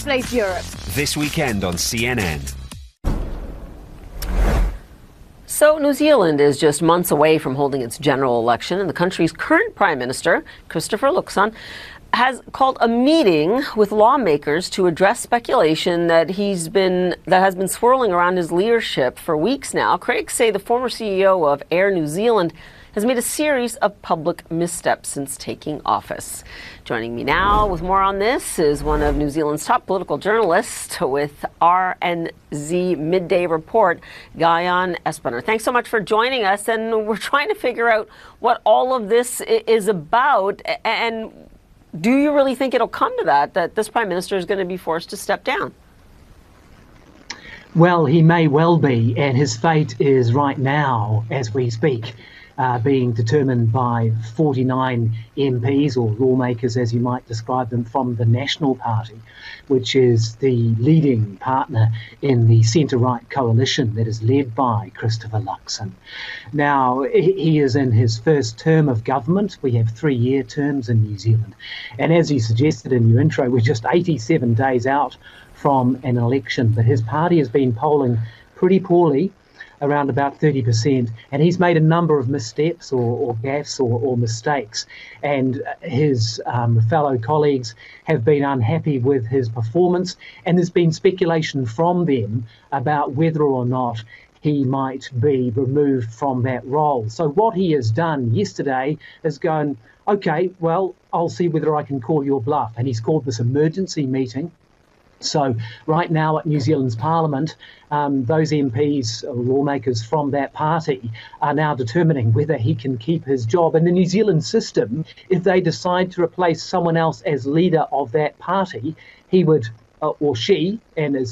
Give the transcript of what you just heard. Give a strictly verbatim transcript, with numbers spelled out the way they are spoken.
Displace Europe. This weekend on C N N. So New Zealand is just months away from holding its general election, and the country's current Prime Minister, Christopher Luxon, has called a meeting with lawmakers to address speculation that he's been that has been swirling around his leadership for weeks now. Critics say the former C E O of Air New Zealand has made a series of public missteps since taking office. Joining me now with more on this is one of New Zealand's top political journalists with R N Z Midday Report, Guyon Espener. Thanks so much for joining us, and we're trying to figure out what all of this is about. And do you really think it'll come to that, that this Prime Minister is going to be forced to step down? Well, he may well be, and his fate is right now, as we speak, uh, being determined by forty-nine M Ps, or lawmakers as you might describe them, from the National Party, which is the leading partner in the centre-right coalition that is led by Christopher Luxon. Now, he is in his first term of government. We have three-year terms in New Zealand. And as you suggested in your intro, we're just eighty-seven days out from an election, but his party has been polling pretty poorly, around about thirty percent, and he's made a number of missteps or, or gaffes or, or mistakes, and his um, fellow colleagues have been unhappy with his performance, and there's been speculation from them about whether or not he might be removed from that role. So what he has done yesterday is gone, okay, well, I'll see whether I can call your bluff, and he's called this emergency meeting. So right now at New Zealand's Parliament, um, those M Ps, or lawmakers from that party, are now determining whether he can keep his job. In the New Zealand system, if they decide to replace someone else as leader of that party, he would, uh, or she, and as